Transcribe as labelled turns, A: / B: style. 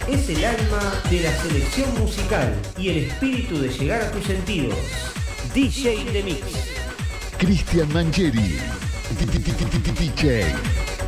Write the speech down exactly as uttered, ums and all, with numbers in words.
A: es el alma de la selección musical y el espíritu de llegar a tus sentidos. D J The Mix.
B: Cristian Mangieri, D J.